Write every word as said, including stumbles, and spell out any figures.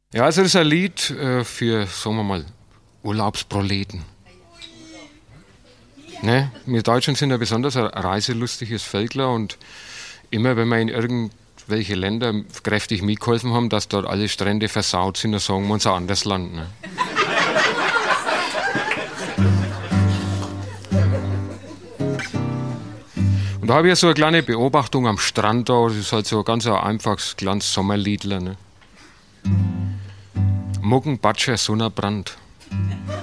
Ja, also das ist ein Lied äh, für, sagen wir mal, Urlaubsproleten. Ne? Wir Deutschen sind ja besonders ein reiselustiges Völkler und immer wenn wir in irgendwelche Länder kräftig mitgeholfen haben, dass dort alle Strände versaut sind, dann sagen wir uns ein anderes Land. Ne? Und da habe ich ja so eine kleine Beobachtung am Strand da, das ist halt so ein ganz einfaches, kleines Sommerliedler. Ne? Muggen, Batscher, Sonnenbrand.